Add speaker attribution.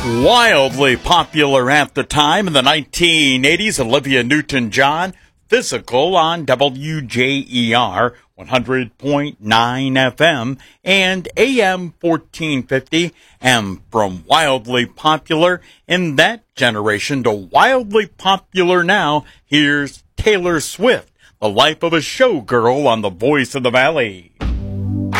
Speaker 1: Wildly popular at the time in the 1980s, Olivia Newton-John, Physical on WJER 100.9 FM and AM 1450, and from wildly popular in that generation to wildly popular now, here's Taylor Swift, The Life of a Showgirl on The Voice of the Valley.